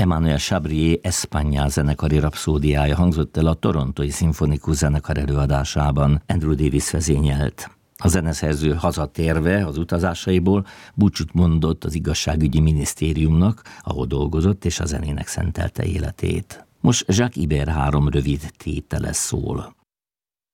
Emmanuel Chabrier España zenekari rapszódiája hangzott el a Torontói Szimfonikus Zenekar előadásában. Andrew Davis vezényelt. A zeneszerző hazatérve az utazásaiból búcsút mondott az igazságügyi minisztériumnak, ahol dolgozott, és a zenének szentelte életét. Most Jacques Ibert 3 rövid tétele szól.